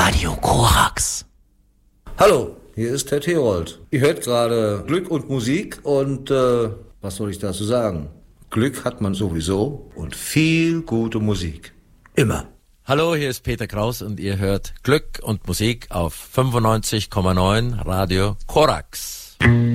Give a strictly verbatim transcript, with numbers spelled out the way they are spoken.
Radio Korax. Hallo, hier ist Ted Herold. Ihr hört gerade Glück und Musik und äh, was soll ich dazu sagen? Glück hat man sowieso und viel gute Musik. Immer. Hallo, hier ist Peter Kraus und ihr hört Glück und Musik auf fünfundneunzig Komma neun Radio Korax.